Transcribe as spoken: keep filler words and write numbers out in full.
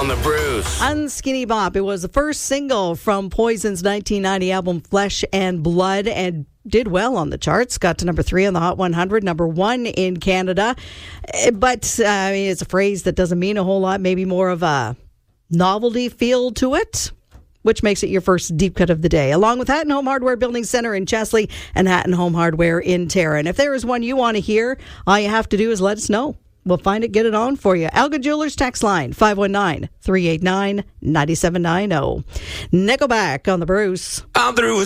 on the Bruce. Unskinny Bop. It was the first single from Poison's nineteen ninety album Flesh and Blood, and did well on the charts. Got to number three on the Hot one hundred, number one in Canada. But uh, I mean, it's a phrase that doesn't mean a whole lot. Maybe more of a novelty feel to it, which makes it your first deep cut of the day, along with Hatton Home Hardware Building Center in Chesley and Hatton Home Hardware in Tarrant. If there is one you want to hear, all you have to do is let us know. We'll find it, get it on for you. Alga Jewelers text line, five one nine, three eight nine, nine seven nine zero. Nickelback on the Bruce. I'm through with